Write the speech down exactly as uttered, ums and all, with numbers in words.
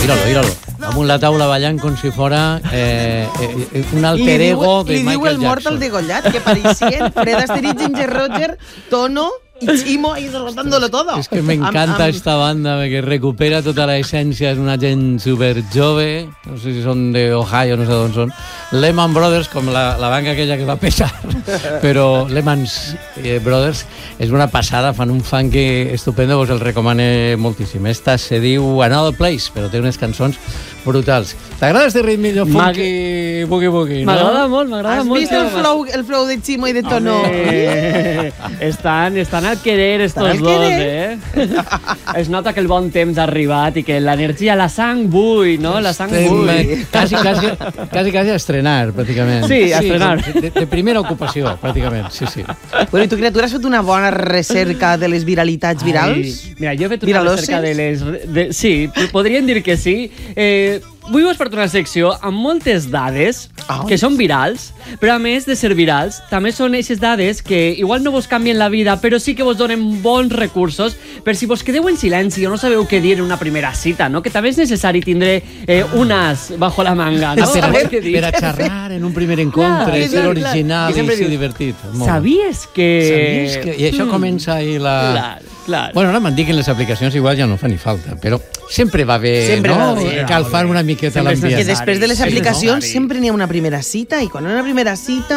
míralo, míralo. Damunt la taula ballant com si fora eh, eh, un alter ego de Michael Jackson. Li diu el mort al degollat, que pareixien Fred Astaire, Ginger Roger, Tono y Chimo ahí derrotándolo todo. Es que me encanta am, am... esta banda, que recupera tota la essència, és una gent super jove, no sé si són de Ohio, no sé d'on són. Lehman Brothers, com la, la banca aquella que va pesar, però Lehman eh, Brothers és una passada, fan un funky estupendo, vos el recomane moltíssim. Esta se diu Another Place, però té unes cançons brutals. T'agrada este ritmillo funky, boogie boogie, no? M'agrada molt, m'agrada molt. Has vist el flow, el flow de Chimo i de Tono? Estan, estan al querer estos dos, eh? Es nota que el bon temps ha arribat i que l'energia, la sang bull, no? La sang bull. Quasi, quasi, quasi, quasi a estrenar, pràcticament. Sí, a estrenar. Sí, de, de primera ocupació, pràcticament, sí, sí. Bueno, i tu, criatura, has fet una bona recerca de les viralitats virals? Ai, mira, jo he fet una Viraloses? recerca de les... De, sí, podríem dir que sí. Eh, Vull vos portar una secció amb moltes dades oh. que són virals, però a més de ser virals, també són aquestes dades que igual no vos canvien la vida, però sí que vos donen bons recursos per si vos quedeu en silenci o no sabeu què dir en una primera cita, no? Que també és necessari tindre eh, un as bajo la manga, no? Per a, per a xerrar en un primer encontre, clar, ser original clar. i ser divertit. Sabies que... Sabies que... I això mm. comença ahí la... Clar, clar. Bueno, ara m'han dit que les aplicacions igual ja no fan ni falta, però sempre va bé, sempre no? Va bé. Calfar una miqueta l'ambient. Que després de les aplicacions sempre n'hi ha una primera cita i quan hi ha una primera cita